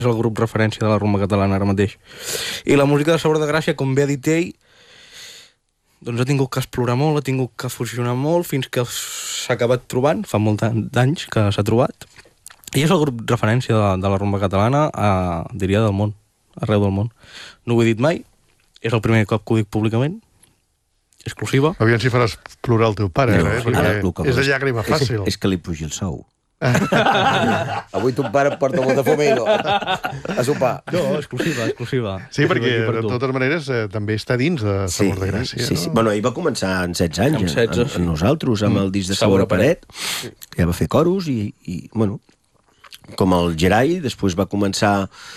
és el grup referència de la rumba catalana ara mateix. I la música de Sabor de Gràcia, com bé ha dit ell, doncs ha tingut que explorar molt, ha tingut que fusionar molt, fins que s'ha acabat trobant, fa molts anys que s'ha trobat. I és el grup referència de la rumba catalana, diria, del món, arreu del món. No ho he dit mai, és el primer cop que ho dic públicament, exclusiva. Aviam si faràs plorar el teu pare, és de llàgrima fàcil. És que li pugi el sou. Avui ton pare et porta molt de fomero a sopar. No, exclusiva. Sí, perquè de totes maneres també està dins de Sabor de Gràcia. Sí. Bueno, ell va començar amb 16 anys, amb 16, amb nosaltres, amb el disc de Sabor a Paret. Ja va fer coros i bueno, com el Gerai, després va començar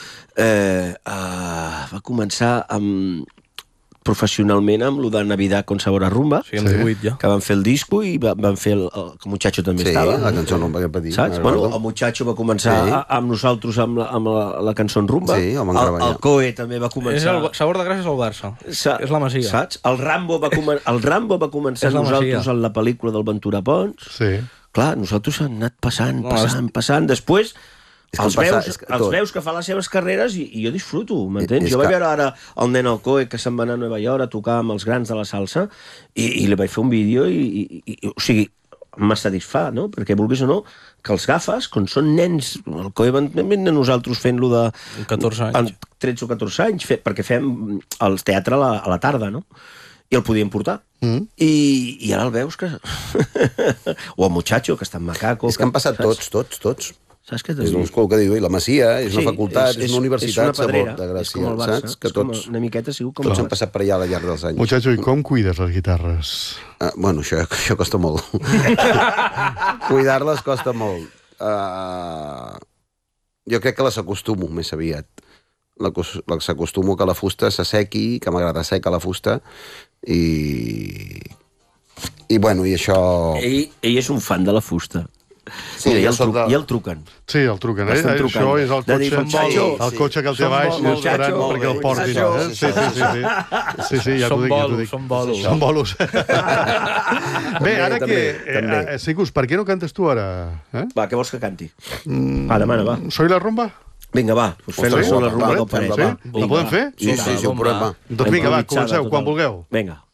professionalment amb lo de Navidad con Sabor a Rumba, sí, amb 18 ja. Que van fer el disco i van fer el Muchacho també estava. Sí, la cançó Rumba que patia. Saps? Bueno, el Muchacho va començar amb nosaltres amb la cançó Rumba. Sí, el Coe també va començar. Sabor de Gràcia és el Barça. És la Masia. Saps? El Rambo va començar amb nosaltres en la pel·lícula del Ventura Pons. Sí. Clar, nosaltres han anat passant. Després els veus que fa les seves carreres i jo disfruto, m'entens? Jo vaig veure ara el nen Alcoe que se'n va anar a Nova York a tocar amb els grans de la salsa i li vaig fer un vídeo o sigui, m'ha satisfà, no? Perquè vulguis o no, que els agafes, quan són nens, el Coe van a nosaltres fent-lo de 14 anys. 13 o 14 anys, perquè fem el teatre a la tarda, no? I el podíem portar. I ara el veus que... o el Muchacho, que està en Macaco... És que han passat tots. Saps què és el que diu, i la Masia, és una facultat, és una universitat, Sabor de Gràcia, saps? Que tots, una miqueta ha sigut com tots han passat per allà al llarg dels anys. Muchacho, i com cuides les guitarres? Bueno, això costa molt. Cuidar-les costa molt. Jo crec que les acostumo més aviat. S'acostumo que la fusta s'assequi, que m'agrada seca la fusta, i bueno, i això... Ell és un fan de la fusta. Sí, mira, i el truquen. Sí, el truquen. Això és el cotxe que el té baix esperant perquè el portin. Sí, ja t'ho dic. Són bolos. Bé, ara que... Sigus, per què no cantes tu ara? Va, què vols que canti? Demana, va. Soy la rumba? Vinga, va, us fem la rumba del Paret. La podem fer? Sí, un programa. Doncs vinga, va, comenceu, quan vulgueu. Vinga.